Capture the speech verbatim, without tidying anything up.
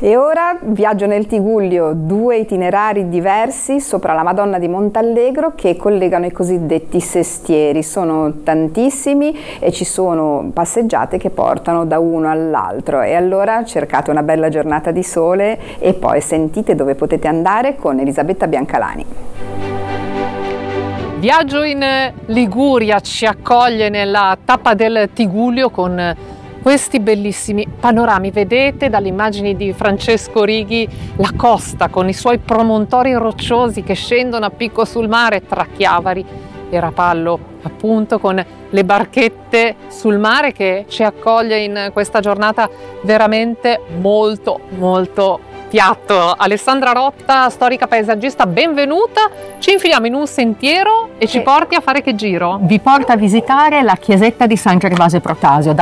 E ora viaggio nel Tigullio, due itinerari diversi sopra la Madonna di Montallegro che collegano i cosiddetti sestieri. Sono tantissimi e ci sono passeggiate che portano da uno all'altro. E allora cercate una bella giornata di sole e poi sentite dove potete andare con Elisabetta Biancalani. Viaggio in Liguria ci accoglie nella tappa del Tigullio con questi bellissimi panorami. Vedete dalle immagini di Francesco Righi la costa con i suoi promontori rocciosi che scendono a picco sul mare tra Chiavari e Rapallo, appunto, con le barchette sul mare che ci accoglie in questa giornata veramente molto molto piatto. Alessandra Rotta, storica paesaggista, benvenuta. Ci infiliamo in un sentiero e ci porti a fare che giro? Vi porto a visitare la chiesetta di San Gervasio Protasio.